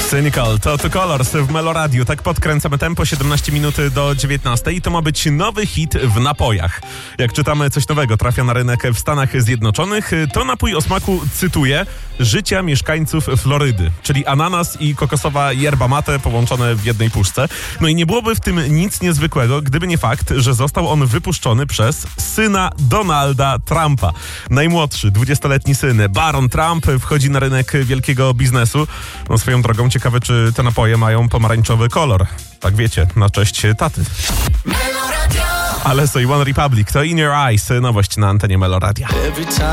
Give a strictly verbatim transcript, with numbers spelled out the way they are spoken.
Cynical, to The Colors w Meloradiu. Tak podkręcamy tempo, siedemnaście minut do dziewiętnastej i to ma być nowy hit w napojach. Jak czytamy, coś nowego trafia na rynek w Stanach Zjednoczonych. To napój o smaku, cytuję, życia mieszkańców Florydy, czyli ananas i kokosowa yerba mate połączone w jednej puszce. No i nie byłoby w tym nic niezwykłego, gdyby nie fakt, że został on wypuszczony przez syna Donalda Trumpa. Najmłodszy, dwudziestoletni syn, Baron Trump, wchodzi na rynek wielkiego biznesu. No swoją drogą, ciekawe, czy te napoje mają pomarańczowy kolor. Tak wiecie, na cześć taty. Ale so i One Republic, to In Your Eyes, nowość na antenie Meloradia.